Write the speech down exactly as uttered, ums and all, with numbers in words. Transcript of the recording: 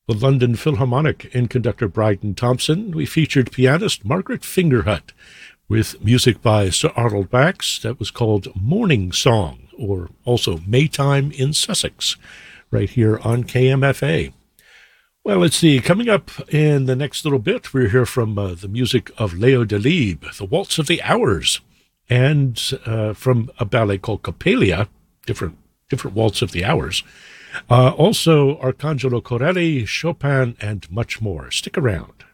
the London Philharmonic and conductor Bryden Thompson. We featured pianist Margaret Fingerhut with music by Sir Arnold Bax that was called Morning Song, or also Maytime in Sussex, right here on K M F A. Well, let's see. Coming up in the next little bit, we'll hear from uh, the music of Leo Delibes, The Waltz of the Hours, and uh, from a ballet called Coppelia, different different waltz of the hours. Uh, also, Arcangelo Corelli, Chopin, and much more. Stick around.